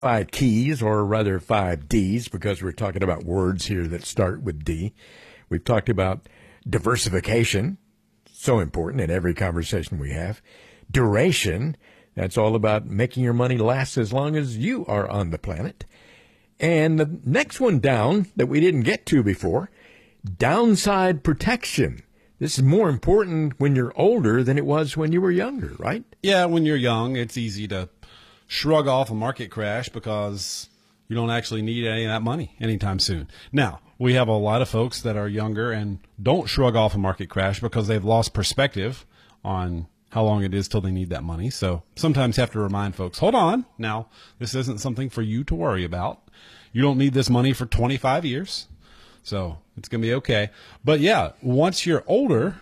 Five keys, or rather five D's, because we're talking about words here that start with D. We've talked about diversification, so important in every conversation we have. Duration, that's all about making your money last as long as you are on the planet. And the next one down that we didn't get to before, downside protection. This is more important when you're older than it was when you were younger, right? Yeah, when you're young, it's easy to shrug off a market crash because you don't actually need any of that money anytime soon. Now, we have a lot of folks that are younger and don't shrug off a market crash because they've lost perspective on how long it is till they need that money. So sometimes you have to remind folks, hold on, now, this isn't something for you to worry about. You don't need this money for 25 years, so it's going to be okay. But yeah, once you're older,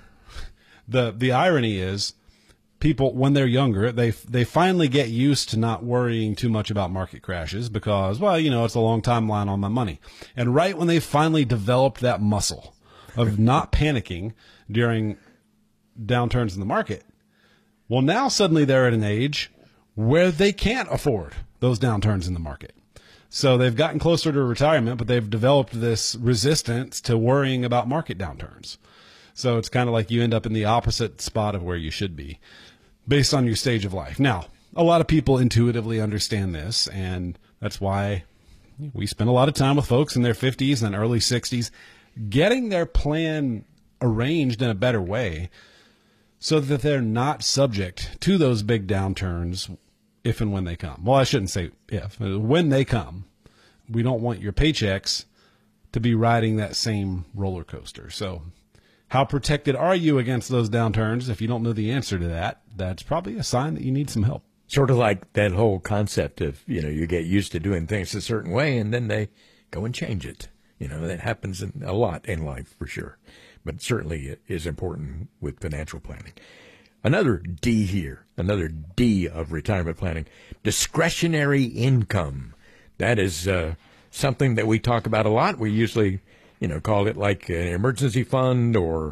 the irony is, people, when they're younger, they finally get used to not worrying too much about market crashes because, well, it's a long timeline on my money. And right when they finally developed that muscle of not panicking during downturns in the market, well, now suddenly they're at an age where they can't afford those downturns in the market. So they've gotten closer to retirement, but they've developed this resistance to worrying about market downturns. So it's kind of like you end up in the opposite spot of where you should be based on your stage of life. Now, a lot of people intuitively understand this, and that's why we spend a lot of time with folks in their 50s and early 60s getting their plan arranged in a better way so that they're not subject to those big downturns if and when they come. Well, I shouldn't say if. When they come, we don't want your paychecks to be riding that same roller coaster. So how protected are you against those downturns? If you don't know the answer to that, that's probably a sign that you need some help. Sort of like that whole concept of, you get used to doing things a certain way and then they go and change it. That happens a lot in life for sure. But certainly it is important with financial planning. Another D here, another D of retirement planning, discretionary income. That is something that we talk about a lot. We usually call it like an emergency fund or,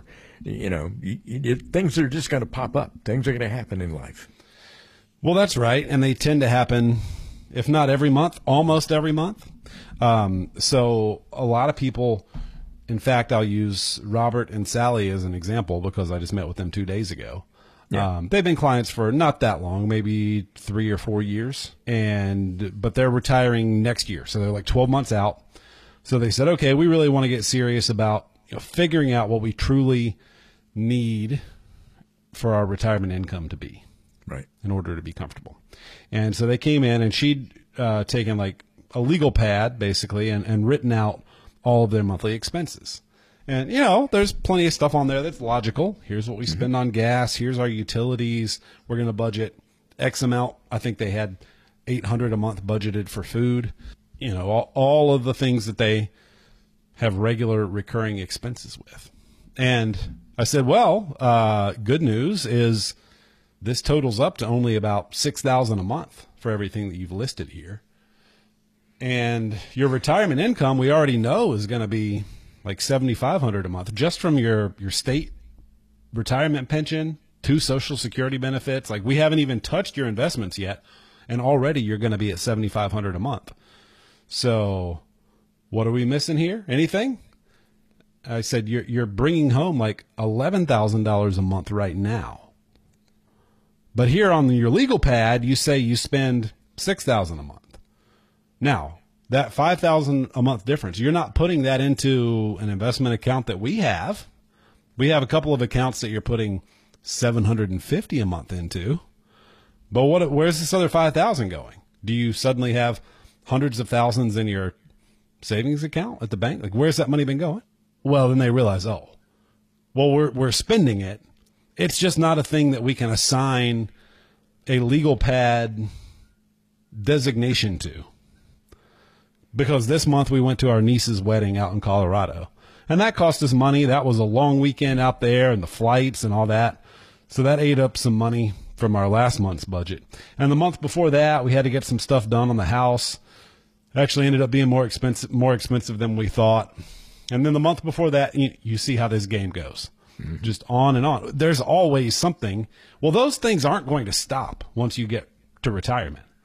things are just going to pop up. Things are going to happen in life. Well, that's right. And they tend to happen, if not every month, almost every month. So a lot of people, in fact, I'll use Robert and Sally as an example because I just met with them 2 days ago. Yeah. They've been clients for not that long, maybe 3 or 4 years, but they're retiring next year. So they're like 12 months out. So they said, okay, we really want to get serious about figuring out what we truly need for our retirement income to be, right, in order to be comfortable. And so they came in, and she'd taken like a legal pad, basically, and written out all of their monthly expenses. And, there's plenty of stuff on there that's logical. Here's what we spend on gas. Here's our utilities. We're going to budget X amount. I think they had $800 a month budgeted for food. All of the things that they have regular recurring expenses with. And I said, well, good news is this totals up to only about $6,000 a month for everything that you've listed here. And your retirement income, we already know, is going to be like $7,500 a month just from your state retirement pension, 2 Social Security benefits. Like, we haven't even touched your investments yet, and already you're going to be at $7,500 a month. So what are we missing here? Anything? I said, you're bringing home like $11,000 a month right now. But here on your legal pad, you say you spend $6,000 a month. Now, that $5,000 a month difference, you're not putting that into an investment account that we have. We have a couple of accounts that you're putting $750 a month into. But where's this other $5,000 going? Do you suddenly have hundreds of thousands in your savings account at the bank? Like, where's that money been going? Well, then they realize, we're spending it. It's just not a thing that we can assign a legal pad designation to. Because this month we went to our niece's wedding out in Colorado. And that cost us money. That was a long weekend out there and the flights and all that. So that ate up some money from our last month's budget. And the month before that, we had to get some stuff done on the house. It actually ended up being more expensive than we thought. And then the month before that, you see how this game goes. Mm-hmm. Just on and on. There's always something. Well, those things aren't going to stop once you get to retirement.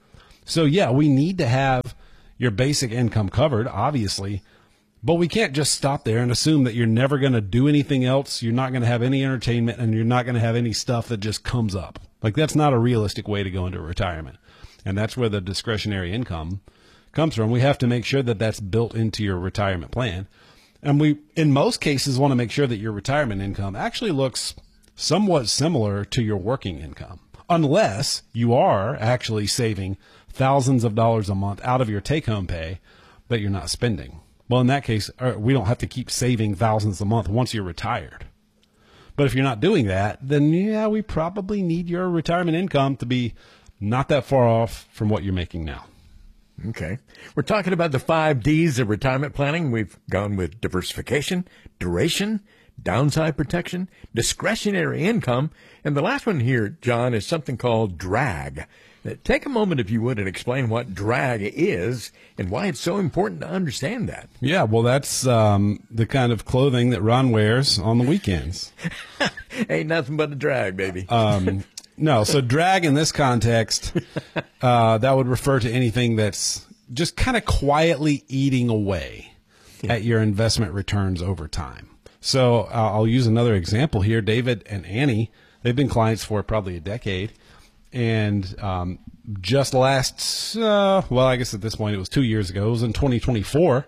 So yeah, we need to have your basic income covered, obviously, but we can't just stop there and assume that you're never going to do anything else. You're not going to have any entertainment, and you're not going to have any stuff that just comes up. Like, that's not a realistic way to go into retirement. And that's where the discretionary income comes from. We have to make sure that that's built into your retirement plan. And we, in most cases, want to make sure that your retirement income actually looks somewhat similar to your working income, unless you are actually saving thousands of dollars a month out of your take-home pay that you're not spending. Well, in that case, we don't have to keep saving thousands a month once you're retired. But if you're not doing that, then yeah, we probably need your retirement income to be not that far off from what you're making now. Okay. We're talking about the 5 Ds of retirement planning. We've gone with diversification, duration, downside protection, discretionary income, and the last one here, John, is something called drag. Take a moment, if you would, and explain what drag is and why it's so important to understand that. Yeah, well, that's the kind of clothing that Ron wears on the weekends. Ain't nothing but a drag, baby. No, so drag in this context, that would refer to anything that's just kind of quietly eating away at your investment returns over time. So I'll use another example here. David and Annie, they've been clients for probably a decade. And just last, well, I guess at this point it was 2 years ago. It was in 2024.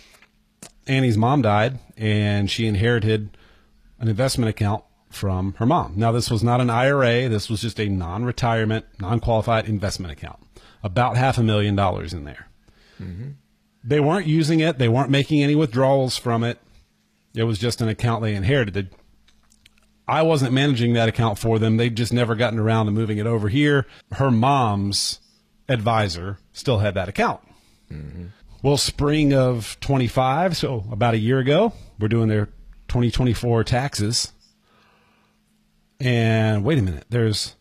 Annie's mom died, and she inherited an investment account from her mom. Now, this was not an IRA. This was just a non-retirement, non-qualified investment account. About $500,000 in there. Mm-hmm. They weren't using it. They weren't making any withdrawals from it. It was just an account they inherited. I wasn't managing that account for them. They'd just never gotten around to moving it over here. Her mom's advisor still had that account. Mm-hmm. Well, spring of 25, so about a year ago, we're doing their 2024 taxes. And wait a minute, there's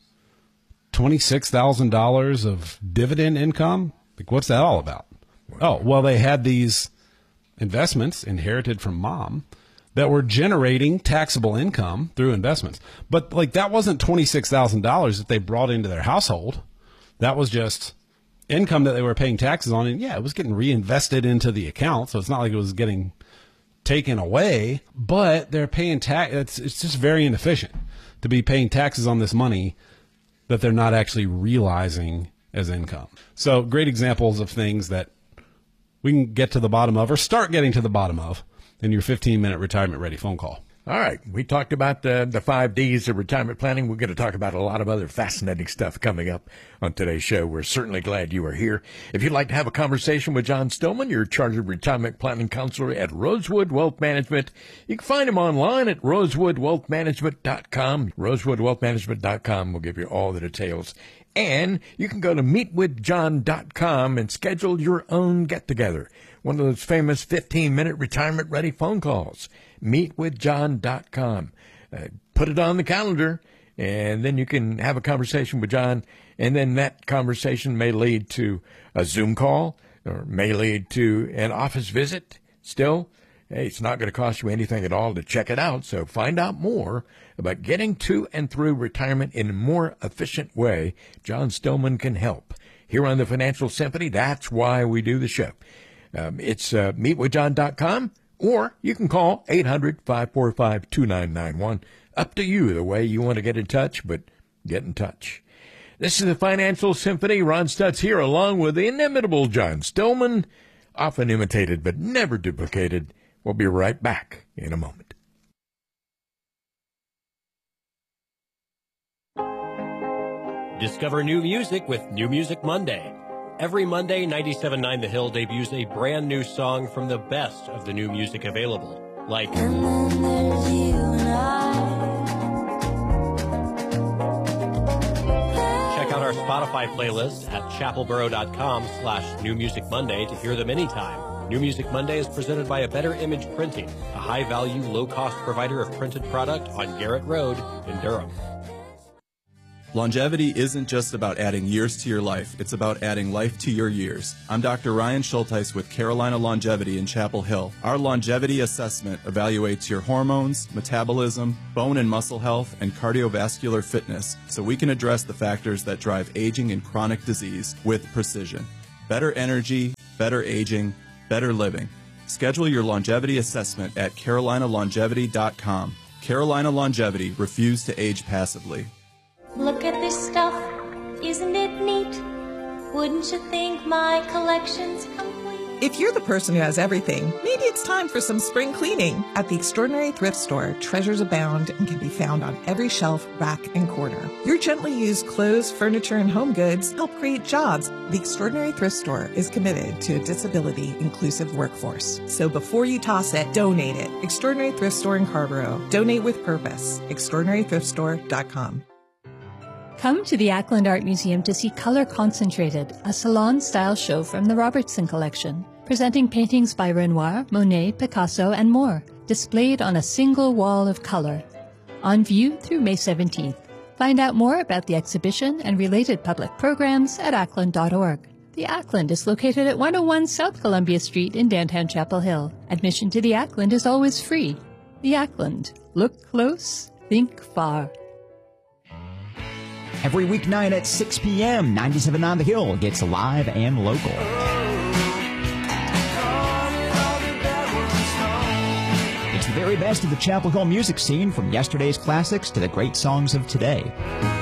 $26,000 of dividend income? Like, what's that all about? Oh, well, they had these investments inherited from mom that were generating taxable income through investments. But like, that wasn't $26,000 that they brought into their household. That was just income that they were paying taxes on. And yeah, it was getting reinvested into the account. So it's not like it was getting taken away, but they're paying tax. It's just very inefficient to be paying taxes on this money that they're not actually realizing as income. So great examples of things that we can get to the bottom of, or start getting to the bottom of, in your 15-minute retirement ready phone call. All right. We talked about the 5 Ds of retirement planning. We're going to talk about a lot of other fascinating stuff coming up on today's show. We're certainly glad you are here. If you'd like to have a conversation with John Stillman, your chartered retirement planning counselor at Rosewood Wealth Management, you can find him online at rosewoodwealthmanagement.com. rosewoodwealthmanagement.com will give you all the details. And you can go to meetwithjohn.com and schedule your own get-together. One of those famous 15-minute retirement-ready phone calls. Meetwithjohn.com. Put it on the calendar, and then you can have a conversation with John, and then that conversation may lead to a Zoom call or may lead to an office visit. Still, hey, it's not going to cost you anything at all to check it out, so find out more about getting to and through retirement in a more efficient way. John Stillman can help. Here on the Financial Symphony, that's why we do the show. It's meetwithjohn.com, or you can call 800-545-2991. Up to you the way you want to get in touch, but get in touch. This is the Financial Symphony. Ron Stutz here, along with the inimitable John Stillman, often imitated but never duplicated. We'll be right back in a moment. Discover new music with New Music Monday. Every Monday, 97.9 The Hill debuts a brand new song from the best of the new music available, like And then there's you and check out our Spotify playlist at chapelboro.com/New Music Monday to hear them anytime. New Music Monday is presented by A Better Image Printing, a high-value, low-cost provider of printed product on Garrett Road in Durham. Longevity isn't just about adding years to your life, it's about adding life to your years. I'm Dr. Ryan Schulteis with Carolina Longevity in Chapel Hill. Our longevity assessment evaluates your hormones, metabolism, bone and muscle health, and cardiovascular fitness so we can address the factors that drive aging and chronic disease with precision. Better energy, better aging, better living. Schedule your longevity assessment at carolinalongevity.com. Carolina Longevity, refuse to age passively. Look at this stuff, isn't it neat? Wouldn't you think my collection's complete? If you're the person who has everything, maybe it's time for some spring cleaning. At the Extraordinary Thrift Store, treasures abound and can be found on every shelf, rack, and corner. Your gently used clothes, furniture, and home goods help create jobs. The Extraordinary Thrift Store is committed to a disability-inclusive workforce. So before you toss it, donate it. Extraordinary Thrift Store in Carrboro. Donate with purpose. ExtraordinaryThriftStore.com. Come to the Ackland Art Museum to see Color Concentrated, a salon-style show from the Robertson Collection, presenting paintings by Renoir, Monet, Picasso, and more, displayed on a single wall of color. On view through May 17th. Find out more about the exhibition and related public programs at ackland.org. The Ackland is located at 101 South Columbia Street in downtown Chapel Hill. Admission to the Ackland is always free. The Ackland. Look close, think far. Every weeknight at 6 p.m., 97 on the Hill gets live and local. It's the very best of the Chapel Hill music scene, from yesterday's classics to the great songs of today.